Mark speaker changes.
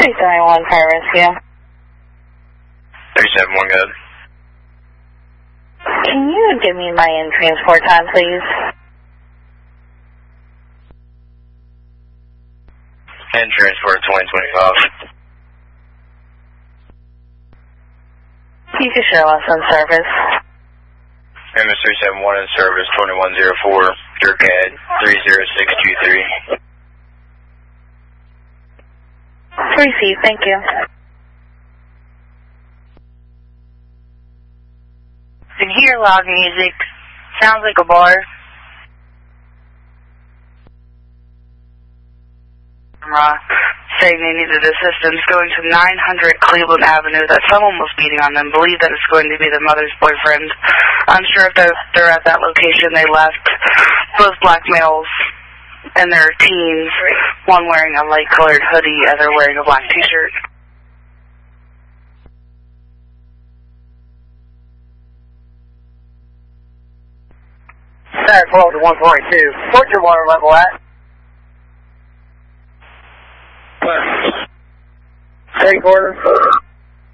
Speaker 1: 371 Fire Rescue.
Speaker 2: 371, good.
Speaker 1: Can you give me my in-transport time, please?
Speaker 2: And transport 2025.
Speaker 1: You can show us on service.
Speaker 2: MS 371 in service 2104, DIRCAD 30623.
Speaker 1: Receive, thank you.
Speaker 3: Can hear loud music. Sounds like a bar. Saying they needed assistance going to 900 Cleveland Avenue, that someone was beating on them. Believe that it's going to be the mother's boyfriend. Unsure if they're at that location. They left. Both black males and their teens, one wearing a light-colored hoodie, other wearing a black t-shirt.
Speaker 4: Sat 12 to 142. What's your water level at? 3/4.